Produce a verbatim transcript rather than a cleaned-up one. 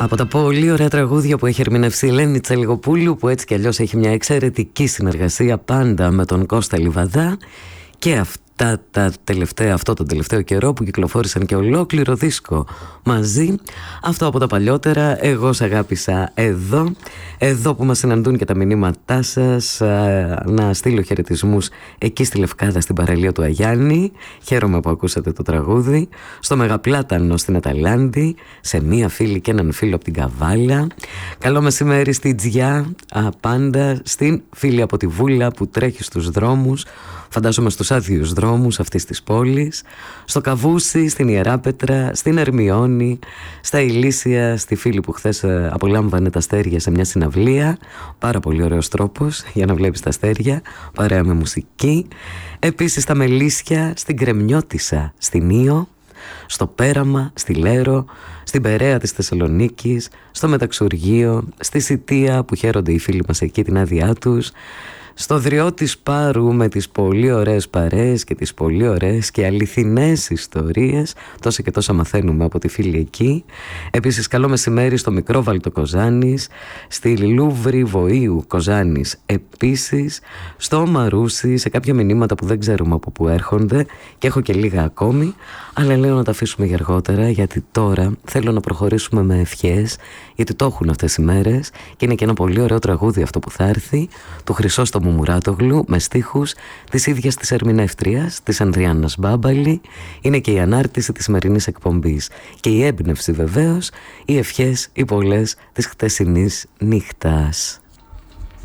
Από τα πολύ ωραία τραγούδια που έχει ερμηνεύσει η Ελένη Τσαλιγοπούλου, που έτσι κι αλλιώς έχει μια εξαιρετική συνεργασία πάντα με τον Κώστα Λιβαδά, και αυτά τα τελευταία, αυτό το τελευταίο καιρό που κυκλοφόρησαν και ολόκληρο δίσκο μαζί. Αυτό από τα παλιότερα. Εγώ σ' αγάπησα εδώ. Εδώ που μας συναντούν και τα μηνύματά σας. Να στείλω χαιρετισμούς εκεί στη Λευκάδα, στην παραλία του Αγιάννη. Χαίρομαι που ακούσατε το τραγούδι. Στο Μεγαπλάτανο στην Αταλάντη. Σε μία φίλη και έναν φίλο από την Καβάλα. Καλό μεσημέρι στη Τζιά. Πάντα στην φίλη από τη Βούλα που τρέχει στους δρόμους. Φαντάζομαι στους άδειους δρόμους αυτής της πόλης. Στο Καβούσι, στην Ιεράπετρα, στην Ερμιώνη, στα Ηλίσια, στη φίλη που χθες απολάμβανε τα αστέρια σε μια συναυλία. Πάρα πολύ ωραίος τρόπος για να βλέπεις τα αστέρια, παρέα με μουσική. Επίσης στα Μελίσια, στην Κρεμιώτισσα, στην Ήο, στο Πέραμα, στη Λέρο, στην Περαία της Θεσσαλονίκης, στο Μεταξουργείο, στη Σιτία που χαίρονται οι φίλοι μας εκεί την άδειά τους, στο Δριό της Πάρου με τις πολύ ωραίες παρέες και τις πολύ ωραίες και αληθινές ιστορίες, τόσα και τόσα μαθαίνουμε από τη φίλη εκεί. Επίσης καλό μεσημέρι στο Μικρόβαλτο Κοζάνης, στη Λούβρη Βοήου Κοζάνης επίσης, στο Μαρούσι, σε κάποια μηνύματα που δεν ξέρουμε από πού έρχονται και έχω και λίγα ακόμη, αλλά λέω να τα αφήσουμε για αργότερα, γιατί τώρα θέλω να προχωρήσουμε με ευχές, γιατί το έχουν αυτές οι μέρες και είναι και ένα πολύ ωραίο τραγούδι αυτό που θα έρθει, του Χρυσόστομου Μουράτογλου, με στίχους της ίδιας της ερμηνεύτριας, της Ανδριάννας Μπάμπαλη. Είναι και η ανάρτηση της σημερινής εκπομπής και η έμπνευση βεβαίως, οι ευχές, οι πολλές της χτεσινής νύχτας.